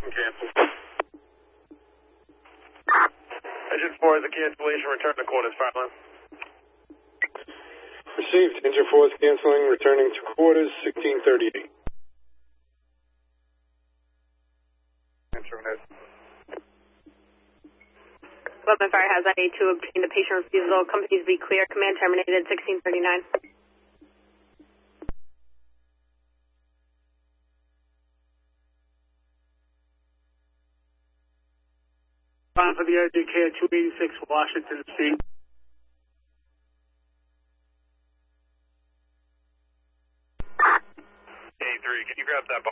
canceled. Engine 4 is a cancellation, return to quarters, Farland. Received. Engine 4 is canceling, returning to quarters, 1638. Internet. 11 Fire has I need to obtain the patient refusal. Companies be clear. Command terminated 1639. For the urgent care, 286 Washington Street. A3, can you grab that